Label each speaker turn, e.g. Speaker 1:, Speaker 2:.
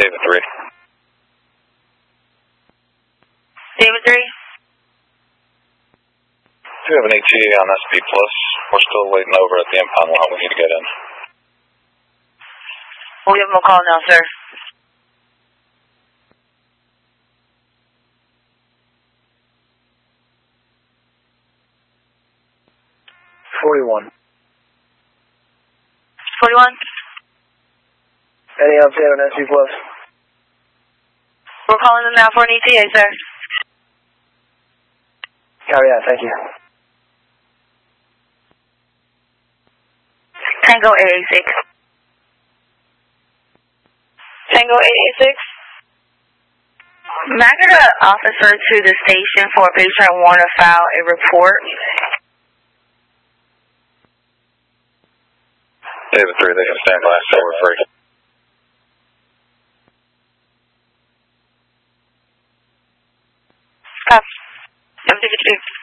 Speaker 1: David 3.
Speaker 2: David 3.
Speaker 1: We have an ETA on SP Plus. We're still waiting over at the impound lot. We need to get in.
Speaker 2: We'll give him a call now, sir.
Speaker 3: $41.
Speaker 2: 41.
Speaker 3: Any update on SP Plus?
Speaker 2: We're calling them now for an ETA, sir.
Speaker 3: Copy that, thank you.
Speaker 2: Tango 886. Tango 886. May I get an officer to the station for a patient want to file a report?
Speaker 1: David 3, they can stand by, so we're free.
Speaker 2: Stop. 752.